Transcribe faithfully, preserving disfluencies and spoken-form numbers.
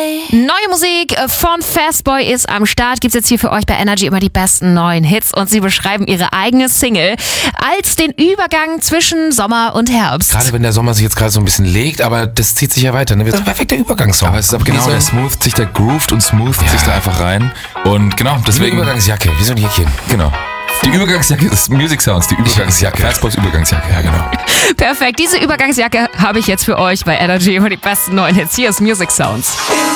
Neue Musik von Fastboy ist am Start. Gibt's jetzt hier für euch bei Energy immer die besten neuen Hits und sie beschreiben ihre eigene Single als den Übergang zwischen Sommer und Herbst. Gerade wenn der Sommer sich jetzt gerade so ein bisschen legt, aber das zieht sich ja weiter. Ne? Das ist ein perfekter Übergangssong. Aber es ist aber genau, der smooth sich, der groovt und smooth Ja. sich da einfach rein. Und genau, Wie eine deswegen. Übergangsjacke, wie so ein Jäckchen. Genau. Die Übergangsjacke ist Music Sounds, die Übergangsjacke. Fastboys Übergangsjacke, ja genau. Perfekt, diese Übergangsjacke habe ich jetzt für euch bei Energy über die besten neuen Hits. Hier ist Music Sounds.